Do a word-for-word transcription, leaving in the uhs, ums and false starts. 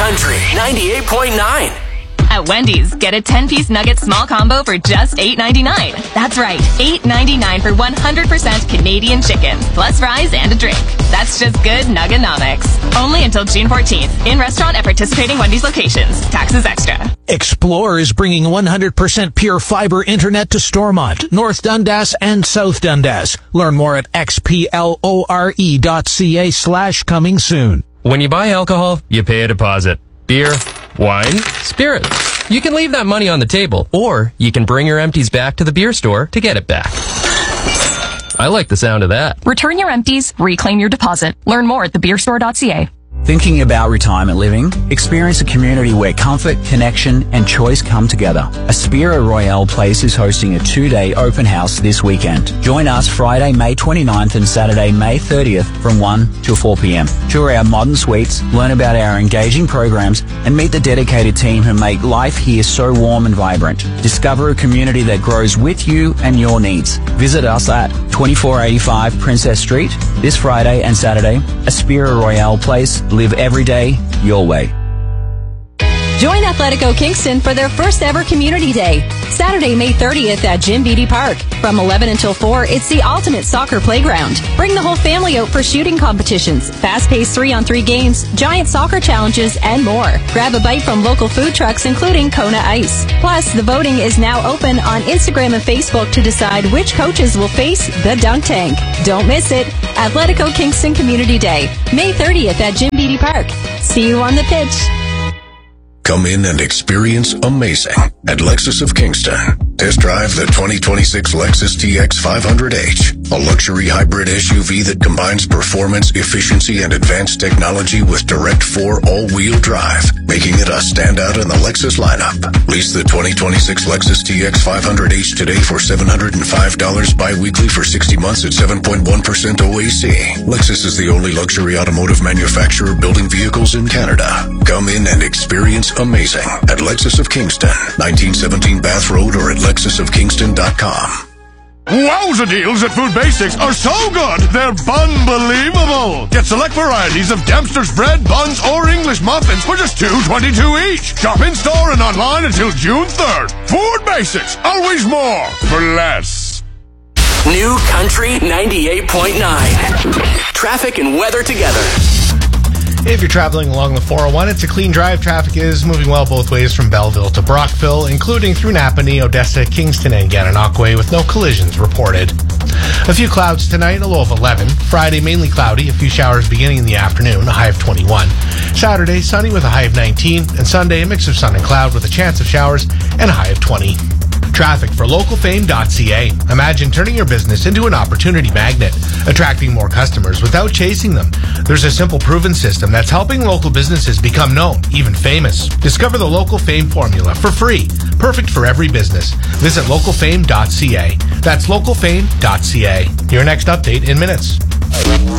Country ninety-eight point nine. At Wendy's, get a ten-piece nugget small combo for just eight ninety-nine. That's right, eight ninety-nine for one hundred percent Canadian chicken, plus fries and a drink. That's just good Nuggenomics. Only until June fourteenth. In restaurant at participating Wendy's locations. Taxes extra. Explore is bringing one hundred percent pure fiber internet to Stormont, North Dundas, and South Dundas. Learn more at xplore.ca slash coming soon. When you buy alcohol, you pay a deposit. Beer, wine, spirits. You can leave that money on the table, or you can bring your empties back to the beer store to get it back. I like the sound of that. Return your empties, reclaim your deposit. Learn more at the beer store dot c a. Thinking about retirement living? Experience a community where comfort, connection, and choice come together. Aspira Royale Place is hosting a two-day open house this weekend. Join us Friday, May twenty-ninth and Saturday, May thirtieth from one till four p.m. Tour our modern suites, learn about our engaging programs, and meet the dedicated team who make life here so warm and vibrant. Discover a community that grows with you and your needs. Visit us at twenty-four eighty-five Princess Street this Friday and Saturday. Aspira Royale Place. Live every day your way. Join Athletico Kingston for their first ever Community Day. Saturday, May thirtieth at Jim Beattie Park. From eleven until four, it's the ultimate soccer playground. Bring the whole family out for shooting competitions, fast-paced three-on-three games, giant soccer challenges, and more. Grab a bite from local food trucks, including Kona Ice. Plus, the voting is now open on Instagram and Facebook to decide which coaches will face the dunk tank. Don't miss it. Athletico Kingston Community Day, May thirtieth at Jim Beattie Park. See you on the pitch. Come in and experience amazing at Lexus of Kingston. Test drive the twenty twenty-six Lexus T X five hundred H, a luxury hybrid S U V that combines performance, efficiency, and advanced technology with direct four all-wheel drive, making it a standout in the Lexus lineup. Lease the twenty twenty-six Lexus T X five hundred H today for seven hundred five dollars bi-weekly for sixty months at seven point one percent O A C. Lexus is the only luxury automotive manufacturer building vehicles in Canada. Come in and experience amazing at Lexus of Kingston, nineteen seventeen Bath Road, or at lexus of kingston dot com. Wowza deals at Food Basics are so good, they're bun-believable. Get select varieties of Dempster's bread, buns, or English muffins for just two twenty-two each. Shop in-store and online until June third. Food Basics, always more for less. New Country ninety-eight point nine. Traffic and weather together. If you're traveling along the four oh one, it's a clean drive. Traffic is moving well both ways from Belleville to Brockville, including through Napanee, Odessa, Kingston, and Gananoque, with no collisions reported. A few clouds tonight, a low of eleven. Friday, mainly cloudy, a few showers beginning in the afternoon, a high of twenty-one. Saturday, sunny with a high of nineteen. And Sunday, a mix of sun and cloud with a chance of showers and a high of twenty. Traffic for local fame dot c a. Imagine turning your business into an opportunity magnet, attracting more customers without chasing them. There's a simple, proven system that's helping local businesses become known, even famous. Discover the Local Fame formula for free, perfect for every business. Visit local fame dot c a. That's local fame dot c a. Your next update in minutes.